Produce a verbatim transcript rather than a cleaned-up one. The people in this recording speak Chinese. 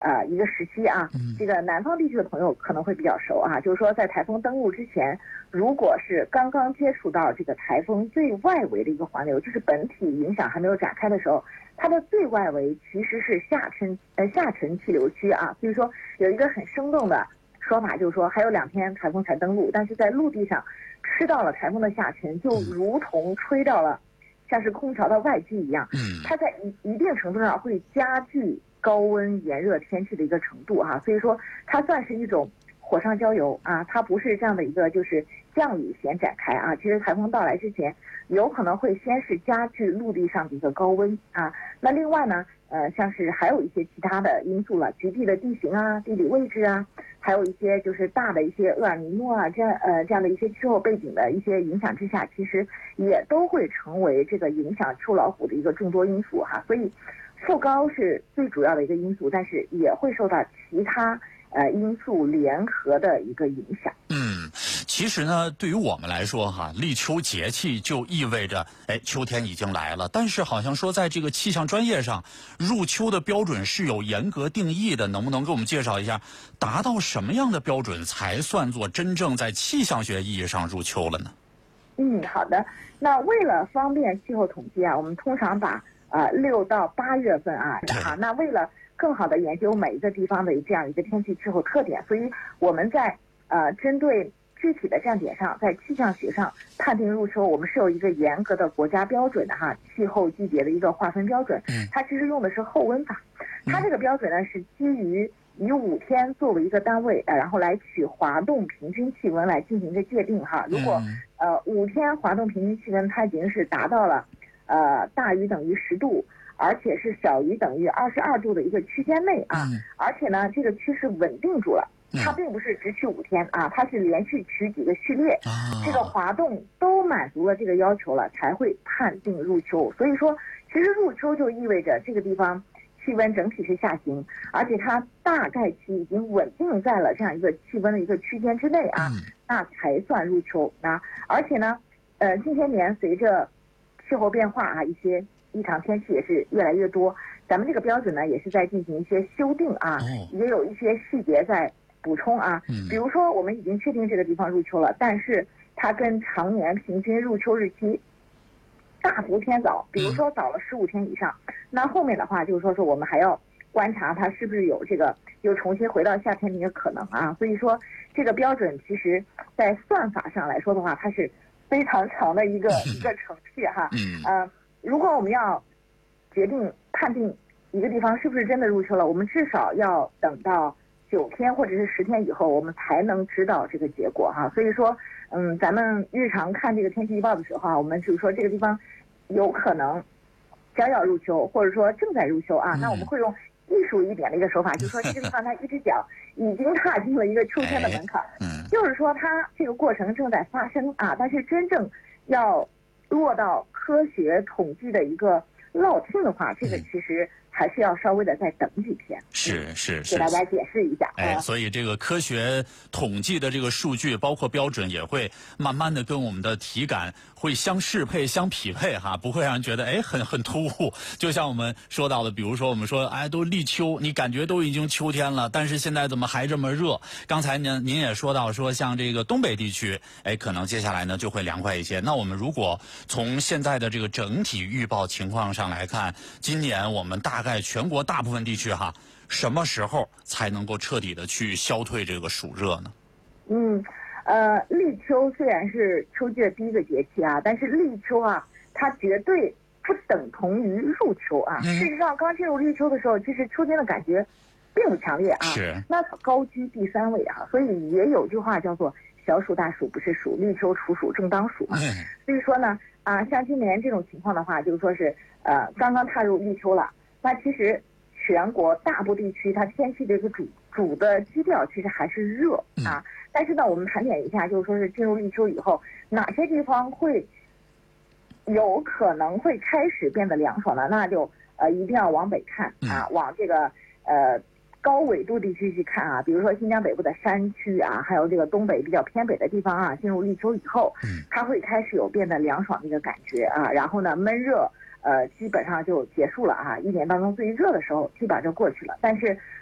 呃一个时期啊，这个南方地区的朋友可能会比较熟啊，就是说在台风登陆之前，如果是刚刚接触到这个台风最外围的一个环流，就是本体影响还没有展开的时候，它的最外围其实是下沉呃下沉气流区啊，所以说有一个很生动的说法，就是说还有两天台风才登陆，但是在陆地上吃到了台风的下沉，就如同吹到了像是空调的外机一样，它在一一定程度上会加剧高温炎热天气的一个程度哈、啊，所以说它算是一种火上浇油啊，它不是这样的一个就是降雨先展开啊，其实台风到来之前有可能会先是加剧陆地上的一个高温啊，那另外呢呃像是还有一些其他的因素了，局地的地形啊、地理位置啊，还有一些就是大的一些厄尔尼诺啊这样呃这样的一些气候背景的一些影响之下，其实也都会成为这个影响秋老虎的一个众多因素哈，所以受高是最主要的一个因素，但是也会受到其他呃因素联合的一个影响。 嗯，其实呢，对于我们来说哈，立秋节气就意味着，哎，秋天已经来了。但是好像说在这个气象专业上，入秋的标准是有严格定义的，能不能给我们介绍一下，达到什么样的标准才算作真正在气象学意义上入秋了呢？ 嗯，好的。那为了方便气候统计啊，我们通常把呃六到八月份啊啊，那为了更好的研究每一个地方的这样一个天气气候特点，所以我们在呃针对具体的站点上，在气象学上判定入秋，我们是有一个严格的国家标准的哈，气候季节的一个划分标准。它其实用的是后温法，它这个标准呢是基于以五天作为一个单位，呃，然后来取滑动平均气温来进行一个界定哈。如果呃五天滑动平均气温它已经是达到了呃大于等于十度，而且是小于等于二十二度的一个区间内啊，而且呢这个趋势稳定住了。它并不是只取五天啊，它是连续取几个序列，这个滑动都满足了这个要求了，才会判定入秋。所以说，其实入秋就意味着这个地方气温整体是下行，而且它大概期已经稳定在了这样一个气温的一个区间之内啊，那才算入秋啊。而且呢，呃，近些年随着气候变化啊，一些异常天气也是越来越多，咱们这个标准呢也是在进行一些修订啊，也有一些细节在补充啊，比如说我们已经确定这个地方入秋了，但是它跟常年平均入秋日期大幅偏早，比如说早了十五天以上，那后面的话就是说说我们还要观察它是不是有这个又重新回到夏天的一个可能啊。所以说这个标准其实在算法上来说的话，它是非常长的一个一个程序哈。呃，如果我们要决定判定一个地方是不是真的入秋了，我们至少要等到九天或者是十天以后，我们才能知道这个结果哈。所以说，嗯，咱们日常看这个天气预报的时候啊，我们就是说这个地方有可能将要入秋，或者说正在入秋啊，那我们会用艺术一点的一个手法，就是说这个地方它一只脚已经踏进了一个秋天的门槛，嗯，就是说它这个过程正在发生啊，但是真正要落到科学统计的一个落听的话，这个其实还是要稍微的再等几天。 是是是， 给大家解释一下。 哎，所以这个科学统计的这个数据，包括标准，也会慢慢的跟我们的体感会相适配、相匹配哈，不会让人觉得哎很很突兀。就像我们说到的，比如说我们说哎都立秋，你感觉都已经秋天了，但是现在怎么还这么热？刚才您您也说到说像这个东北地区，哎可能接下来呢就会凉快一些。那我们如果从现在的这个整体预报情况上来看，今年我们大概全国大部分地区哈，什么时候才能够彻底的去消退这个暑热呢？ 嗯，呃，立秋虽然是秋季的第一个节气啊，但是立秋啊，它绝对不等同于入秋啊。嗯、事实上，刚进入立秋的时候，其实秋天的感觉并不强烈啊。 是。 那高居第三位啊，所以也有句话叫做“小暑大暑不是暑，立秋处暑正当暑”啊。嗯、所以说呢，啊，像今年这种情况的话，就是说是呃刚刚踏入立秋了，那其实全国大部地区它天气的一个主主的基调其实还是热啊，但是呢，我们盘点一下，就是说是进入立秋以后，哪些地方会有可能会开始变得凉爽呢？那就呃一定要往北看啊，往这个呃高纬度地区去看啊，比如说新疆北部的山区啊，还有这个东北比较偏北的地方啊，进入立秋以后，它会开始有变得凉爽的一个感觉啊，然后呢闷热。呃，基本上就结束了啊！一年当中最热的时候基本上就过去了。但是